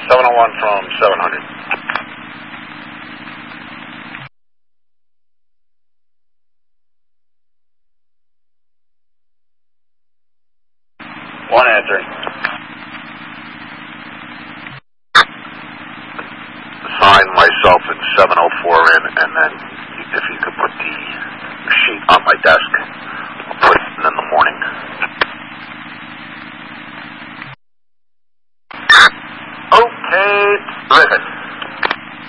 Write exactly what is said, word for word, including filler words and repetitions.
seven oh one from seven hundred. One answering. Sign myself and seven oh four in, and then if you could put the sheet on my desk.